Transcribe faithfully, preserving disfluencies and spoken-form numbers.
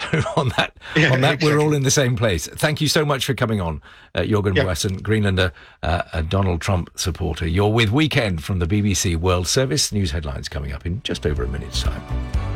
on that, yeah, on that, exactly. we're all in the same place. Thank you so much for coming on, uh, Jürgen yeah. Wesson, Greenlander, uh, a Donald Trump supporter. You're with Weekend from the B B C World Service. News headlines coming up in just over a minute's time.